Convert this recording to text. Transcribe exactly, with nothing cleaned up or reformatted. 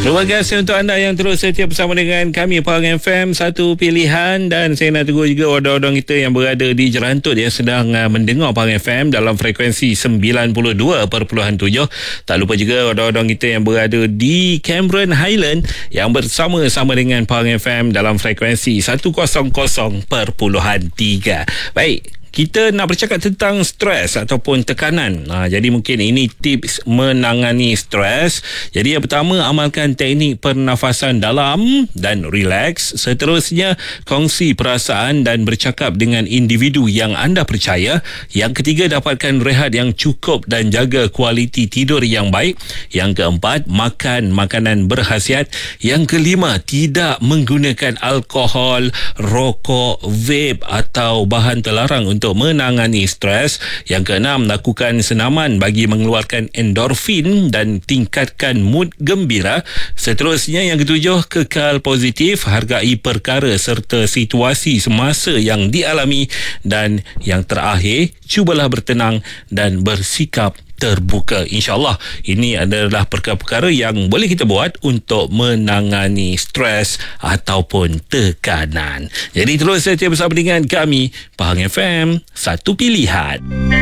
Terima kasih untuk anda yang terus setia bersama dengan kami Pahang F M, satu pilihan. Dan saya nak tegur juga odong-odong kita yang berada di Jerantut yang sedang uh, mendengar Pahang F M dalam frekuensi sembilan puluh dua perpuluhan tujuh. Tak lupa juga odong-odong kita yang berada di Cameron Highland yang bersama-sama dengan Pahang F M dalam frekuensi seratus perpuluhan tiga. Baik, kita nak bercakap tentang stres ataupun tekanan. Ha, jadi mungkin ini tips menangani stres. Jadi yang pertama, amalkan teknik pernafasan dalam dan relax. Seterusnya, kongsi perasaan dan bercakap dengan individu yang anda percaya. Yang ketiga, dapatkan rehat yang cukup dan jaga kualiti tidur yang baik. Yang keempat, makan makanan berkhasiat. Yang kelima, tidak menggunakan alkohol, rokok, vape atau bahan terlarang untuk untuk menangani stres. Yang keenam, lakukan senaman bagi mengeluarkan endorfin dan tingkatkan mood gembira. Seterusnya, yang ketujuh, kekal positif, hargai perkara serta situasi semasa yang dialami. Dan yang terakhir, cubalah bertenang dan bersikap terbuka. InsyaAllah ini adalah perkara-perkara yang boleh kita buat untuk menangani stres ataupun tekanan. Jadi terus setia bersama dengan kami Pahang F M, satu pilihan.